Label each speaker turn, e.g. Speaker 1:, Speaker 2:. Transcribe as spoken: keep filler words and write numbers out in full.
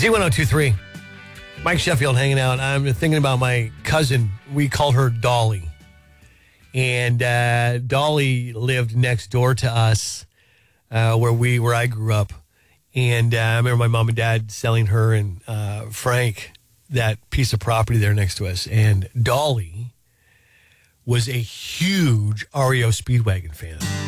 Speaker 1: Z one oh two three. Mike Sheffield hanging out. I'm thinking about my cousin. We call her Dolly. And uh, Dolly lived next door to us uh, where we where I grew up. And uh, I remember my mom and dad selling her and uh, Frank that piece of property there next to us. And Dolly was a huge R E O Speedwagon fan.